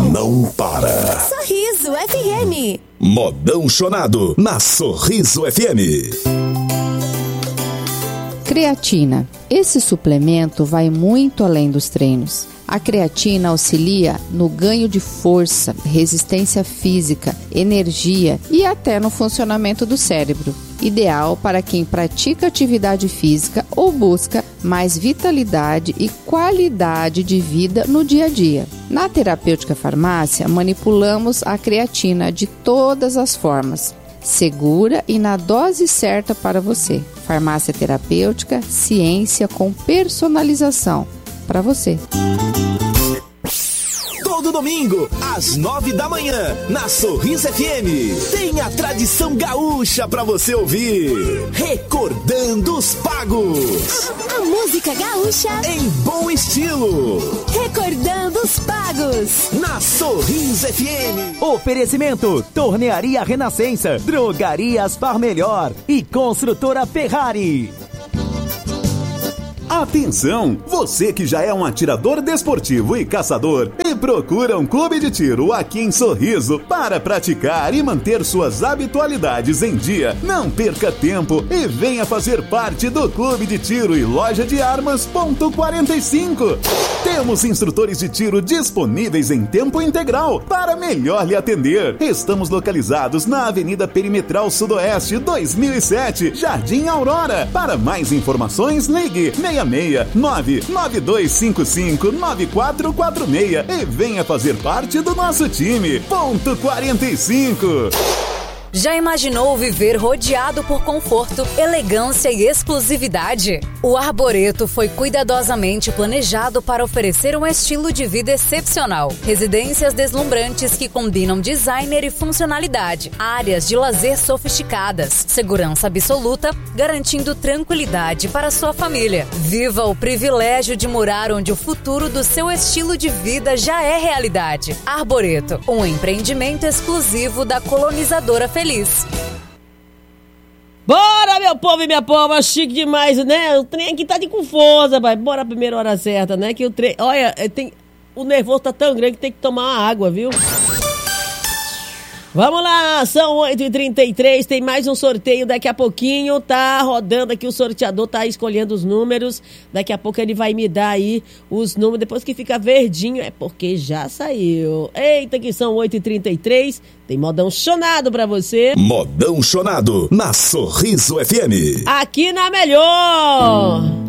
não para. Sorriso FM. Modão Chonado na Sorriso FM. Creatina. Esse suplemento vai muito além dos treinos. A creatina auxilia no ganho de força, resistência física, energia e até no funcionamento do cérebro. Ideal para quem pratica atividade física ou busca mais vitalidade e qualidade de vida no dia a dia. Na Terapêutica Farmácia, manipulamos a creatina de todas as formas, segura e na dose certa para você. Farmácia Terapêutica, ciência com personalização para você. Todo domingo, às 9 da manhã, na Sorriso FM, tem a tradição gaúcha pra você ouvir. Recordando os Pagos. A música gaúcha em bom estilo. Recordando os Pagos. Na Sorriso FM. Oferecimento: Tornearia Renascença, Drogarias Par Melhor e Construtora Ferrari. Atenção! Você que já é um atirador desportivo e caçador e procura um clube de tiro aqui em Sorriso para praticar e manter suas habitualidades em dia, não perca tempo e venha fazer parte do Clube de Tiro e Loja de Armas Ponto 45. Temos instrutores de tiro disponíveis em tempo integral para melhor lhe atender. Estamos localizados na Avenida Perimetral Sudoeste 2007, Jardim Aurora. Para mais informações, ligue 66992559446 e venha fazer parte do nosso time. Ponto 45. Já imaginou viver rodeado por conforto, elegância e exclusividade? O Arboreto foi cuidadosamente planejado para oferecer um estilo de vida excepcional. Residências deslumbrantes que combinam designer e funcionalidade. Áreas de lazer sofisticadas. Segurança absoluta, garantindo tranquilidade para sua família. Viva o privilégio de morar onde o futuro do seu estilo de vida já é realidade. Arboreto, um empreendimento exclusivo da colonizadora Feliz. Bora, meu povo e minha pova, chique demais, né? O trem aqui tá de com força, vai. Bora a primeira hora certa, né? Que o trem, olha, o nervoso tá tão grande que tem que tomar uma água, viu? Vamos lá, são 8h33, tem mais um sorteio daqui a pouquinho, tá rodando aqui, o sorteador tá escolhendo os números, daqui a pouco ele vai me dar aí os números, depois que fica verdinho é porque já saiu. Eita, que são 8h33, tem modão chonado pra você. Modão chonado na Sorriso FM. Aqui na melhor.